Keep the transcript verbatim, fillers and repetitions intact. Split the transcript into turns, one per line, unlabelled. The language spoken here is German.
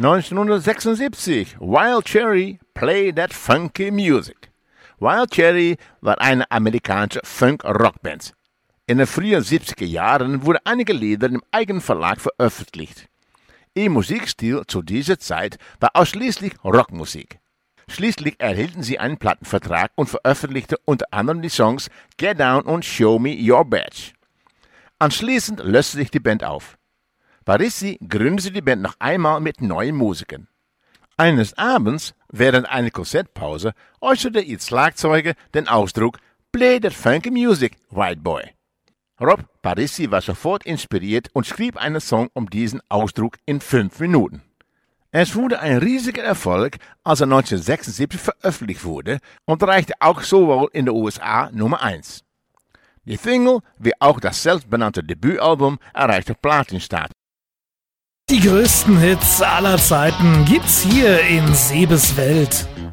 neunzehnhundertsechsundsiebzig, Wild Cherry, Play That Funky Music. Wild Cherry war eine amerikanische Funk-Rockband. In den frühen siebziger Jahren wurden einige Lieder im eigenen Verlag veröffentlicht. Ihr Musikstil zu dieser Zeit war ausschließlich Rockmusik. Schließlich erhielten sie einen Plattenvertrag und veröffentlichten unter anderem die Songs Get Down und Show Me Your Badge. Anschließend löste sich die Band auf. Parisi gründete die Band noch einmal mit neuen Musikern. Eines Abends, während einer Konzertpause, äußerte ihr Schlagzeuger den Ausdruck Play that funky music, white boy. Rob Parisi war sofort inspiriert und schrieb einen Song um diesen Ausdruck in fünf Minuten. Es wurde ein riesiger Erfolg, als er neunzehnhundertsechsundsiebzig veröffentlicht wurde und erreichte auch sowohl in den U S A Nummer eins. Die Single, wie auch das selbstbenannte Debütalbum, erreichte Platinstatus.
Die größten Hits aller Zeiten gibt's hier in Sebes Welt.